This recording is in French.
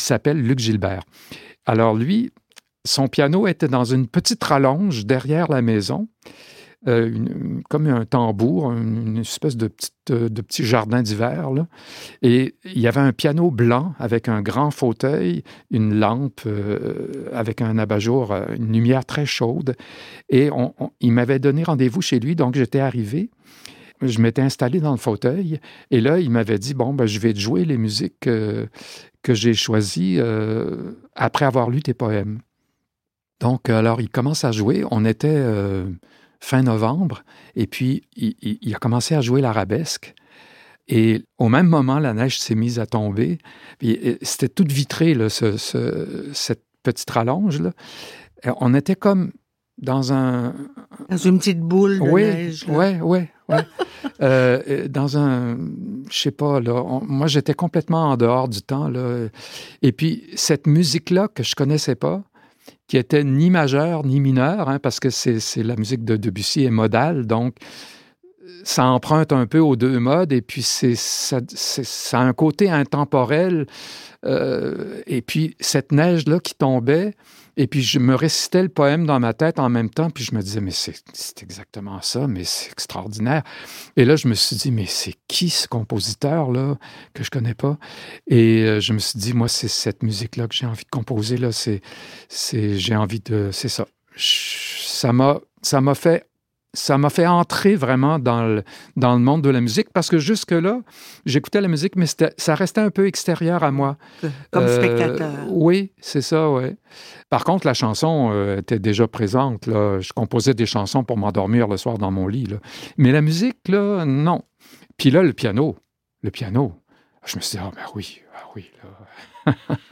s'appelle Luc Gilbert. Alors lui, son piano était dans une petite rallonge derrière la maison, comme un tambour, une espèce de petit jardin d'hiver, là. Et il y avait un piano blanc avec un grand fauteuil, une lampe avec un abat-jour, une lumière très chaude. Et il m'avait donné rendez-vous chez lui, donc j'étais arrivé. Je m'étais installé dans le fauteuil et là, il m'avait dit, bon, ben, je vais te jouer les musiques que j'ai choisies après avoir lu tes poèmes. Donc, alors, il commence à jouer. On était fin novembre et puis il a commencé à jouer l'arabesque. Et au même moment, la neige s'est mise à tomber. Puis, c'était toute vitrée, là, cette petite rallonge, là. On était comme dans une petite boule de neige. Oui. Dans un... Je sais pas, là. Moi, j'étais complètement en dehors du temps, là. Et puis, cette musique-là que je connaissais pas, qui était ni majeure ni mineure, hein, parce que c'est la musique de Debussy est modale, donc ça emprunte un peu aux deux modes, et puis ça a un côté intemporel. Et puis, cette neige-là qui tombait, et puis je me récitais le poème dans ma tête en même temps, puis je me disais, mais c'est exactement ça, mais c'est extraordinaire. Et là, je me suis dit, mais c'est qui ce compositeur-là que je connais pas? Et je me suis dit, moi, c'est cette musique-là que j'ai envie de composer, là, j'ai envie de... C'est ça. Ça m'a fait entrer vraiment dans le monde de la musique, parce que jusque-là, j'écoutais la musique, mais ça restait un peu extérieur à moi. Comme spectateur. Oui, c'est ça, oui. Par contre, la chanson était déjà présente, là. Je composais des chansons pour m'endormir le soir dans mon lit, là. Mais la musique, là, non. Puis là, le piano. Je me suis dit, ah oui, là...